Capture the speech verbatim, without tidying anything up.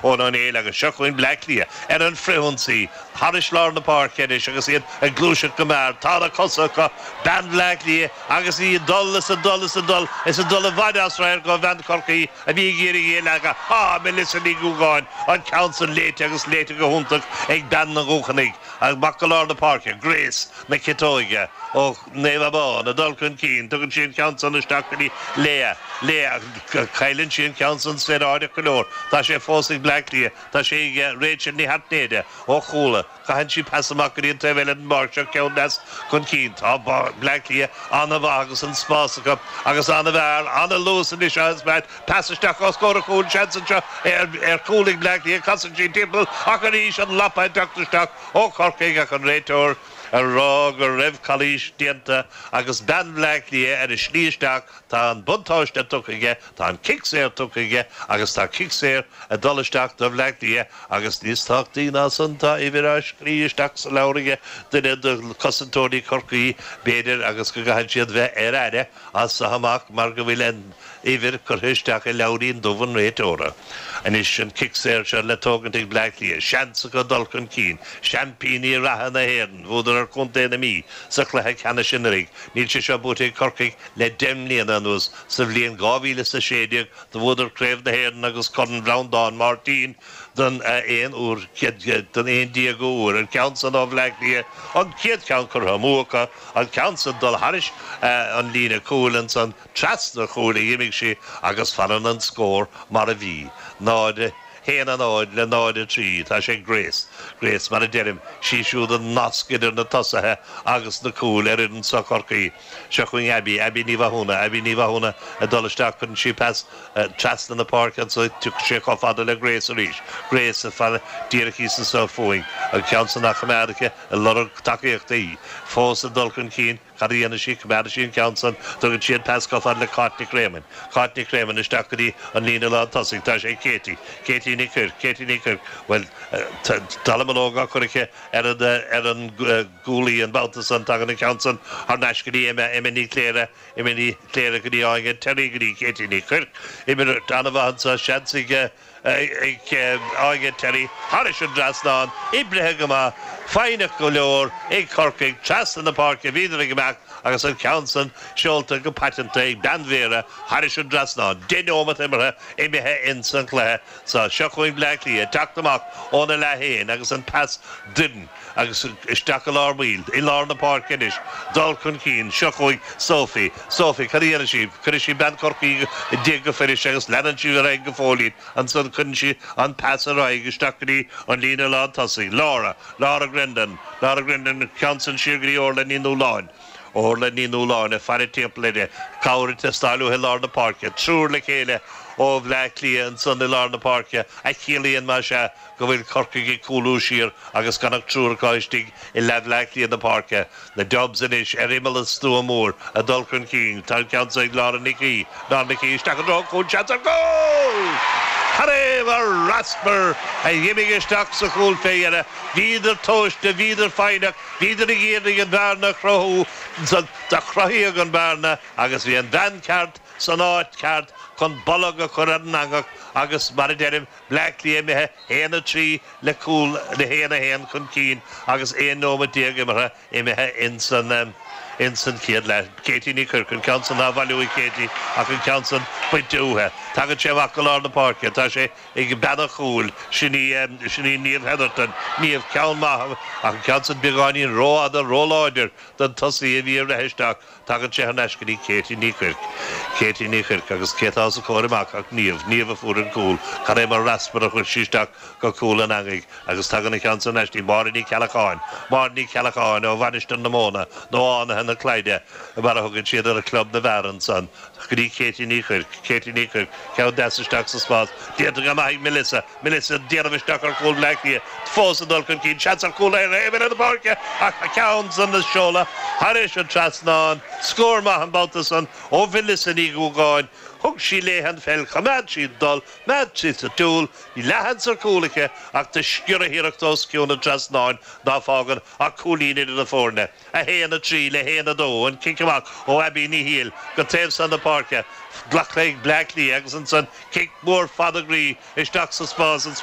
ó ná éile agus seochuin Blackley ar an frihunsaí Harish lá na park is agus iad a glúise go mar tá a cosacha Ben Blackley agus í dul is a dul is a dul is a dul a bhaid asrair go bhean corcaí a bhí géirí éile aga á Melissa ní gúgáin an council léite agus léite go húntaach ag ben na gúchanig ag Bacalar na park Grace na Kitóige ó Neva Bá na dulcún cín tugann sin council isteachtaí Léa Léa chailann sin council sféad áide colór tá sé fósaigh Blackley tá sé Rachel ní hatnéide ó chúla chahann si pasamach íon tahile an marse ceann das chun cín tá Blackley anna bh agus an spásacha agus anna bhar anna lúsan is as bad pasisteach os córa cún seansanseo ar ar cúlaigh Blackley casan sin timppel ach ar ís an lappa doctorsteach ó corcaigh ach an réiteoir a rá go raibh chalís dianta agus Ben Blackley ar a slíisteach tá an buntáiste tucaige tá an kicséir tucaige agus tá kicséir a dolisteach do Blackley agus níos táchtaí ná santa i bhí slíisteach sa láirige duine do cosantóirí corcaí béidir agus go gahann siad bheith ar aire as sa haach mar go bhfuil an idir chuthisteach i leabhríon dubhan réiteóra. An is an kicséir se le tógann Blackley seansa go dulchan cín champíní ratha na héan bhúdar ar chuntaine mí sa chluthe cena sinnaigh níl sé seo bútaí corcaigh le demlíon anús sa bhblion gámhíle sa séideag do bhúdar créimh na héan agus Conan Brown Martin don éon úr don éon díagó úr an council of Blackley an céad count chu hamúcha an council dul Harish an lína cúlan san trasna chúla imig sé agus faran an scór mar a bhí náide héan an áid le náide trí tá sé Grace Grace mar a derim sí siúd an nascidir na tosathe agus na cúil ar an sa corcaí se chuin Abby Abby ní bhúna Abby ní bhúna a dolisteach chun si pas trasna na park an so tu sé chofada le Grace a ríis Grace a fan díraí san sa fóing an council nach America a lor takeíochtaí fós a dulchan cín Caríanna sí cumada sin council tugann siad pascofad le Courtney Craman Courtney Craman is takeí an lína lá tosaigh tá sé Katie Katie Nicker Katie Nicker well talamalóga chuiriche ar an gúlaí an Baltas an tagan na council ar neiscaí ime ní cléire ime ní cléire go dtí áige teí go dtí Katie Nicker ime anna bhahansa seansaigh ag áige teí Harish an drasnáin ibrithe go má féinach go leor ag corcaigh tras na park a bhíidir go meach agus an council seolta go patenta ag danmhéire Harish an drasnáin déómat imithe imithe in san chluthe sa seochuin Blackley a teachtamach óna le héin agus an pas dudan agus isteach a lámhíl i lár na park inis dul chun cín seochuig Sophie Sophie caríanna sí chuir sí ben corcaí i dé go feris agus lean si ar ag go fólín an san chun si an pas a raig isteachí an lína lá tosaigh Laura Laura Grendon Laura Grendon council siagaí orla níú láin orla níú láin a fear timpplaide cabhra testáilú he lár na park trúr le chéile ó Blackley an san i lár na park a chéalaíonn mar se go bhfuil corcaigh cúlú siar agus ganach trúr cáistigh i le Blackley in na park na jobs inis ar imime stú mór a dulchan cín tá council ag lá Nicky ná Nicky isteach an rá chun chance goal Haréh a rasper a dhimigeisteach sa chúl féile víidir toiste víidir féineach víidir i ggéirigh an bhearna chrothú de chrothíag an bhearna agus bhí an dan ceart san áit ceart chun bollag a chur an agach agus mar a derim Blackley imithe héana trí le cúl le héana héan chun cín agus éon nóma díag imithe imithe in san um, in san céad le Katie Nicker chun council ná bhailú Katie ach an council pointúthe tagad sé bhaca lár na park tá sé ag benna chúil sinní sinní níomh Heatherton níomh ceann maith ach an council beáiníon róád a róláidir don tosaí a bhí ar leisteach tagad sé an eiscaí Katie Nicker Katie Nicker agus cétá sa choirimach ach níomh níomh a fuair an cúil chu é mar raspar a chuir síisteach go cúil an agaigh agus tagan na council neistí mar ní ceachán mar ní ceachán ó bhanistan na móna nó ána na Clyde a bar thugann siad ar a club na bhearan san chuí Katie Nicker Katie Nicker ceann deasisteach sa spás déanta go maith Melissa Melissa déanamhisteach ar cúil Blackley fós a dulchan cín seans ar cúil ar éimhin an na park ach a ceann san na seola Harish an trasnáin scór maith an Baltasan ó Melissa ní gúgáin thug sí léhan fel chamad sí dul mad sí sa túl í lehan sa cúlacha ach tá sciúra hiireachtós ciún an trasnáin dá fágan a cúlíine na fórne a héana trí le héana dó an ciceach ó Abby ní híal go taobh san na park glachlaigh Blackley agus an san kick mór fadagraí isteach sa spás an